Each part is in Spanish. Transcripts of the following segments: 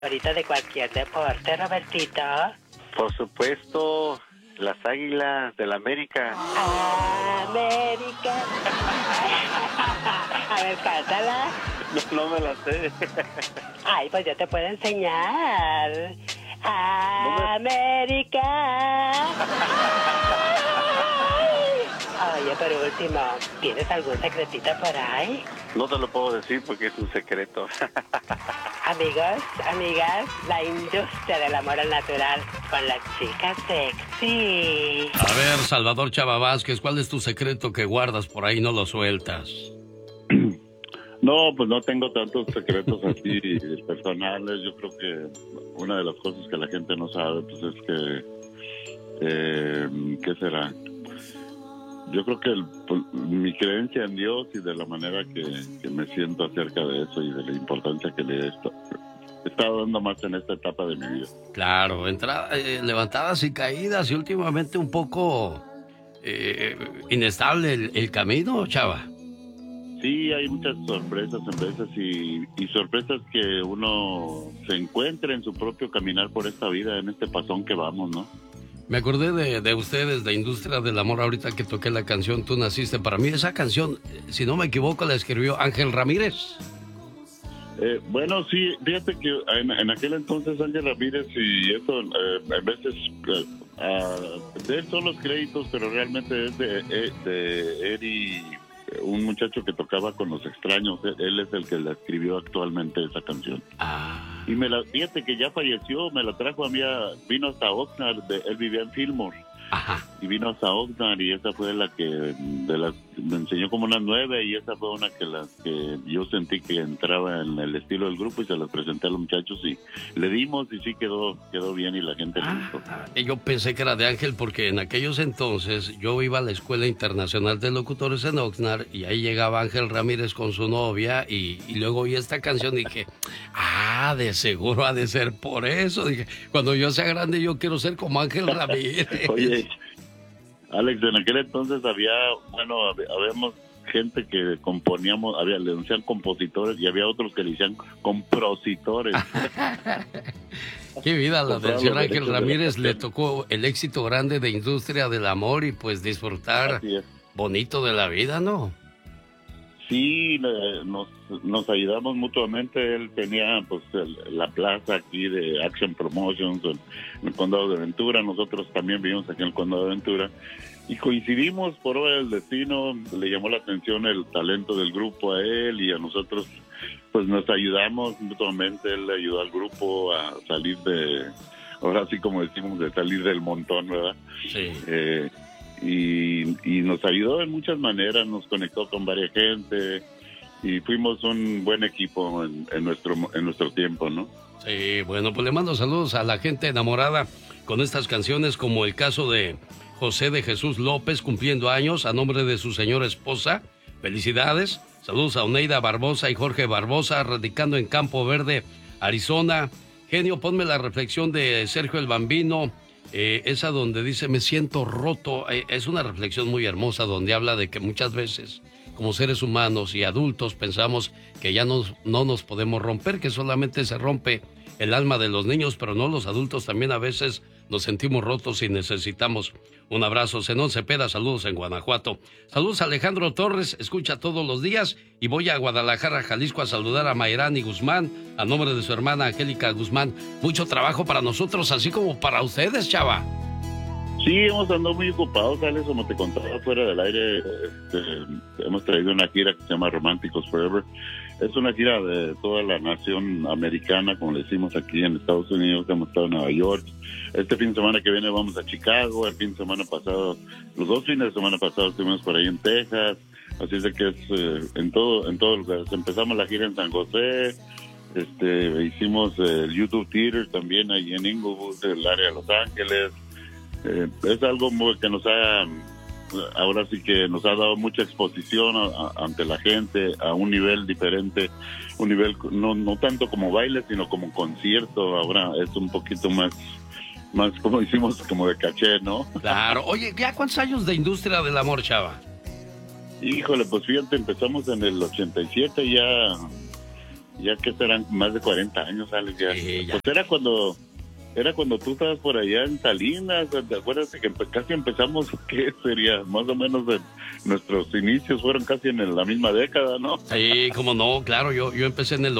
Ahorita de cualquier deporte, Robertito. Por supuesto, las Águilas del América. América. A ver, cántala. No me la sé. Ay, pues yo te puedo enseñar. América. Oye, por último, ¿tienes algún secretito por ahí? No te lo puedo decir porque es un secreto. Amigos, amigas, la industria del amor al natural con la chica sexy. A ver, Salvador Chava Vázquez, ¿cuál es tu secreto que guardas por ahí y no lo sueltas? No, pues no tengo tantos secretos así personales. Yo creo que una de las cosas que la gente no sabe, pues es que, ¿qué será? Yo creo que mi creencia en Dios y de la manera que me siento acerca de eso y de la importancia que le he estado dando más en esta etapa de mi vida. Claro, levantadas y caídas y últimamente un poco inestable el camino, Chava. Sí, hay muchas sorpresas en veces y sorpresas que uno se encuentra en su propio caminar por esta vida, en este pasón que vamos, ¿no? Me acordé de ustedes, de Industria del Amor, ahorita que toqué la canción Tú Naciste para mí. Esa canción, si no me equivoco, la escribió Ángel Ramírez. Bueno, sí, fíjate que en aquel entonces Ángel Ramírez y eso, a veces de él son los créditos, pero realmente es de él y un muchacho que tocaba con Los Extraños. Él es el que la escribió actualmente esa canción. Y fíjate que ya falleció, me la trajo a mí, vino hasta Oxnard, él vivía en Fillmore. Ajá. Y vino hasta Oxnard y esa fue la que me enseñó como unas 9 y esa fue una que yo sentí que entraba en el estilo del grupo y se las presenté a los muchachos y le dimos y sí quedó bien y la gente le gustó. Yo pensé que era de Ángel porque en aquellos entonces yo iba a la Escuela Internacional de Locutores en Oxnard y ahí llegaba Ángel Ramírez con su novia y luego oí esta canción y dije, de seguro ha de ser por eso. Dije, cuando yo sea grande yo quiero ser como Ángel Ramírez. Oye, Alex, en aquel entonces habíamos gente que componíamos, le decían compositores y había otros que le decían compositores. Qué vida, la del señor Ángel Ramírez le tocó el éxito grande de Industria del Amor y pues disfrutar bonito de la vida, ¿no? Sí, nos ayudamos mutuamente. Él tenía pues la plaza aquí de Action Promotions en el Condado de Ventura. Nosotros también vivimos aquí en el Condado de Ventura. Y coincidimos por obra del destino. Le llamó la atención el talento del grupo a él y a nosotros pues nos ayudamos mutuamente. Él le ayudó al grupo a salir ahora sí como decimos, de salir del montón, ¿verdad? Sí. Y nos ayudó en muchas maneras, nos conectó con varias gente y fuimos un buen equipo en nuestro tiempo, ¿no? Sí, bueno, pues le mando saludos a la gente enamorada con estas canciones, como el caso de José de Jesús López, cumpliendo años a nombre de su señora esposa. Felicidades. Saludos a Oneida Barbosa y Jorge Barbosa, radicando en Campo Verde, Arizona. Genio, ponme la reflexión de Sergio el Bambino. Esa donde dice me siento roto, es una reflexión muy hermosa donde habla de que muchas veces como seres humanos y adultos pensamos que ya no nos podemos romper, que solamente se rompe el alma de los niños, pero no, los adultos también a veces nos sentimos rotos y necesitamos un abrazo. Zenón Cepeda, saludos en Guanajuato. Saludos a Alejandro Torres, escucha todos los días y voy a Guadalajara, Jalisco a saludar a Mayrani Guzmán, a nombre de su hermana Angélica Guzmán. Mucho trabajo para nosotros, así como para ustedes, Chava. Sí, hemos andado muy ocupados, Alex, como te contaba fuera del aire. Hemos traído una gira que se llama Románticos Forever. Es una gira de toda la nación americana, como le decimos aquí en Estados Unidos. Hemos estado en Nueva York. Este fin de semana que viene vamos a Chicago. El fin de semana pasado, los 2 fines de semana pasados estuvimos por ahí en Texas. Así es de que es en todo lugar. Empezamos la gira en San José. Hicimos el YouTube Theater también ahí en Inglewood, el área de Los Ángeles. Es algo que ahora sí que nos ha dado mucha exposición ante la gente a un nivel diferente, un nivel no tanto como baile, sino como concierto. Ahora es un poquito más como hicimos, como de caché, ¿no? Claro. Oye, ¿ya cuántos años de Industria del Amor, Chava? Híjole, pues fíjate, empezamos en el 87, ya Ya que serán más de 40 años, Alex. Ya. Sí, ya. Pues era cuando tú estabas por allá en Salinas. ¿Te acuerdas que casi empezamos? ¿Qué sería? Más o menos nuestros inicios fueron casi en la misma década, ¿no? Sí, como no, claro, yo empecé en el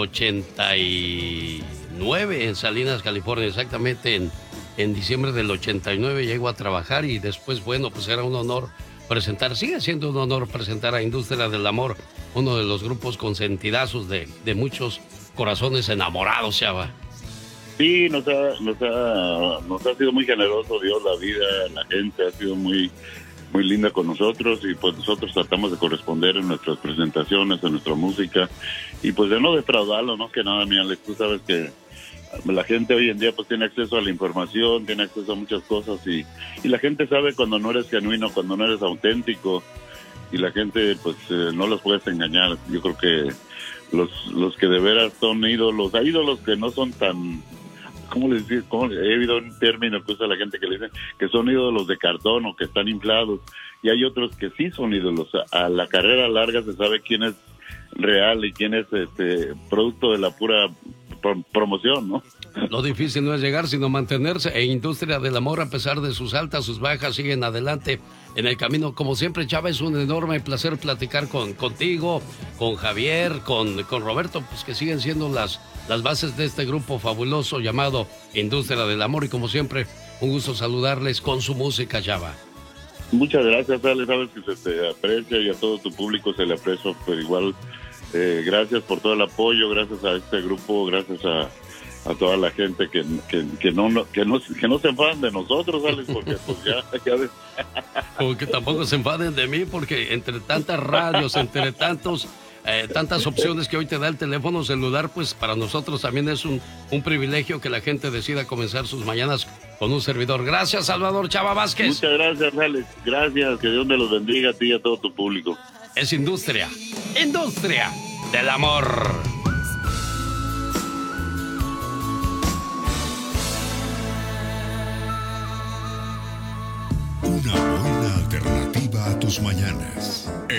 89 en Salinas, California, exactamente en diciembre del 89 llego a trabajar y después, bueno, pues era un honor sigue siendo un honor presentar a Industria del Amor, uno de los grupos consentidazos de muchos corazones enamorados, Chava. Sí, nos ha sido muy generoso Dios, la vida, la gente ha sido muy linda con nosotros y pues nosotros tratamos de corresponder en nuestras presentaciones, en nuestra música y pues de no defraudarlo, ¿no? Que nada, mira, Alex, tú sabes que la gente hoy en día pues tiene acceso a la información, tiene acceso a muchas cosas y la gente sabe cuando no eres genuino, cuando no eres auténtico y la gente pues no los puedes engañar. Yo creo que los que de veras son ídolos, hay ídolos que no son tan, ¿cómo les digo? He oído un término que usa la gente que le dicen que son ídolos de cartón o que están inflados y hay otros que sí son ídolos. A la carrera larga se sabe quién es real y quién es producto de la pura promoción, ¿no? Lo difícil no es llegar, sino mantenerse. E Industria del Amor, a pesar de sus altas, sus bajas, siguen adelante en el camino. Como siempre, Chava, es un enorme placer platicar contigo, con Javier, con Roberto, pues que siguen siendo las bases de este grupo fabuloso llamado Industria del Amor. Y como siempre, un gusto saludarles con su música, Chava. Muchas gracias, Ale. Sabes que se te aprecia y a todo tu público se le aprecia, pero igual gracias por todo el apoyo, gracias a este grupo, gracias a toda la gente que no se enfaden de nosotros, Alex, porque pues ya ves. Como que tampoco se enfaden de mí, porque entre tantas radios, entre tantas opciones que hoy te da el teléfono celular, pues para nosotros también es un privilegio que la gente decida comenzar sus mañanas con un servidor. Gracias, Salvador Chava Vázquez. Muchas gracias, Alex. Gracias, que Dios me los bendiga a ti y a todo tu público. Es Industria del Amor. Una buena alternativa a tus mañanas.